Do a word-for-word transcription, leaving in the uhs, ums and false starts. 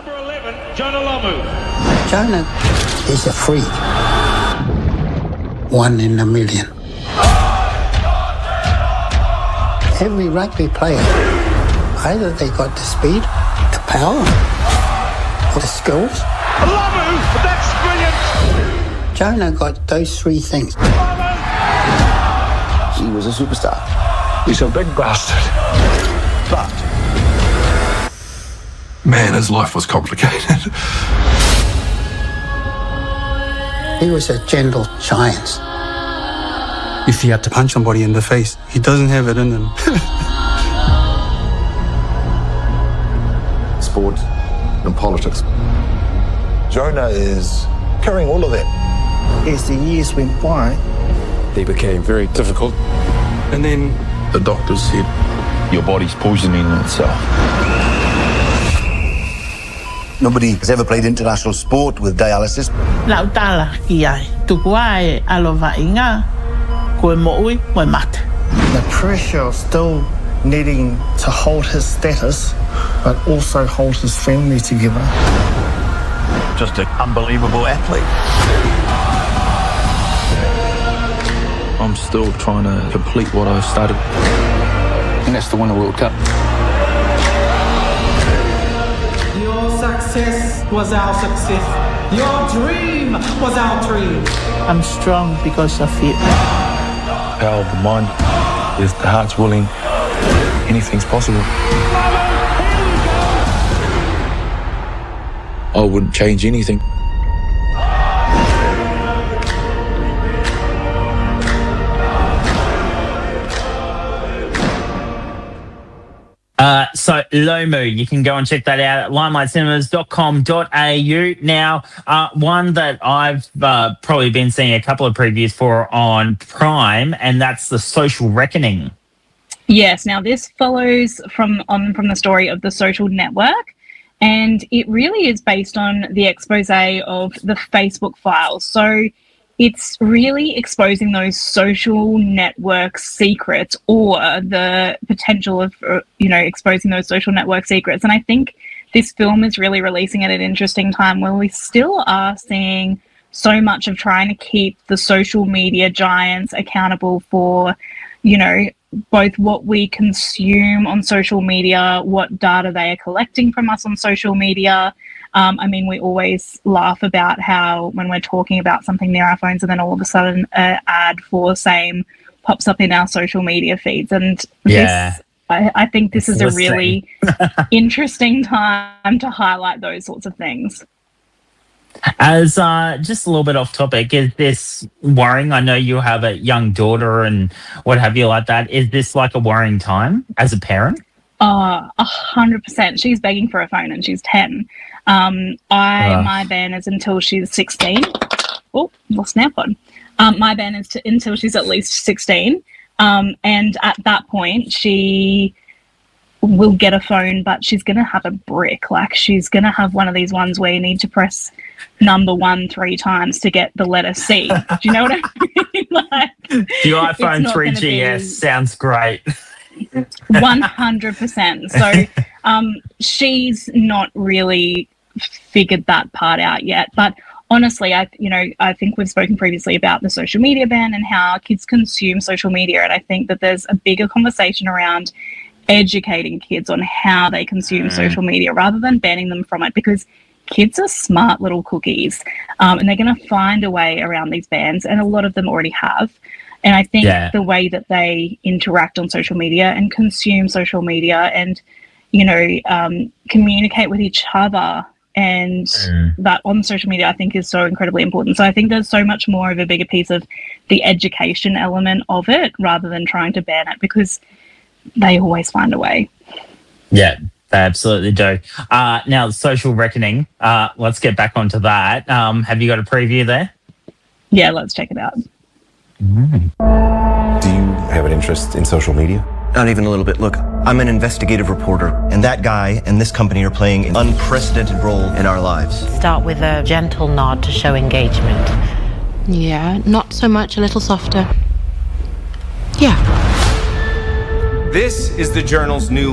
Number eleven, Jonah Lomu. Jonah is a freak. One in a million. Every rugby player, either they got the speed, the power, or the skills. Lomu, that's brilliant. Jonah got those three things. Lomu. He was a superstar. He's a big bastard. But man, his life was complicated. He was a gentle giant. If he had to punch somebody in the face, he doesn't have it in him. sport and politics. Jonah is carrying all of that. As the years went by, They became very difficult. And then the doctors said, your body's poisoning itself. Nobody has ever played international sport with dialysis. Lautala ki ai, tuku ai aloha inga, koe mo'ui, koe mate. the pressure of still needing to hold his status, but also hold his family together. Just an unbelievable athlete. I'm still trying to complete what I started. And that's to win a World Cup. Your success was our success. Your dream was our dream. I'm strong because of it. Power of the mind. If the heart's willing, anything's possible. I wouldn't change anything. Uh, so, Lomu, you can go and check that out at limelight cinemas dot com dot a u. Now, uh, one that I've uh, probably been seeing a couple of previews for on Prime, and that's The Social Reckoning. Yes, now this follows from on from the story of The Social Network, and it really is based on the expose of the Facebook files. So it's really exposing those social network secrets, or the potential of, you know, exposing those social network secrets. And I think this film is really releasing at an interesting time where we still are seeing so much of trying to keep the social media giants accountable for, you know, both what we consume on social media, what data they are collecting from us on social media. Um, I mean, we always laugh about how when we're talking about something near our phones and then all of a sudden an ad for same pops up in our social media feeds. And Yeah. this, I, I think this It's is a listening. really interesting time to highlight those sorts of things. As uh, just a little bit off topic, is this worrying? I know you have a young daughter and what have you like that. Is this like a worrying time as a parent? Oh, a hundred percent. She's begging for a phone and she's ten. Um, I Ugh. my ban is until she's sixteen. Oh, lost an AirPod. Um, my ban is to, until she's at least sixteen. Um, and at that point, she will get a phone, but she's going to have a brick. Like, she's going to have one of these ones where you need to press number one three times to get the letter C. Do you know what I mean? Like, Your it's iPhone not three gonna G S be- sounds great. one hundred percent. So um, she's not really figured that part out yet. But honestly, I you know, I think we've spoken previously about the social media ban and how kids consume social media. And I think that there's a bigger conversation around educating kids on how they consume Mm. social media rather than banning them from it, because kids are smart little cookies, um, and they're going to find a way around these bans, and a lot of them already have. And I think Yeah. the way that they interact on social media and consume social media and, you know, um, communicate with each other and Mm. that on social media, I think is so incredibly important. So I think there's so much more of a bigger piece of the education element of it rather than trying to ban it, because they always find a way. Yeah, they absolutely do. Uh, now, Social Reckoning, uh, let's get back onto that. Um, have you got a preview there? Yeah, let's check it out. Do you have an interest in social media? Not even a little bit. Look, I'm an investigative reporter, and that guy and this company are playing an unprecedented role in our lives. Start with a gentle nod to show engagement. Yeah, not so much, a little softer. Yeah. This is the Journal's new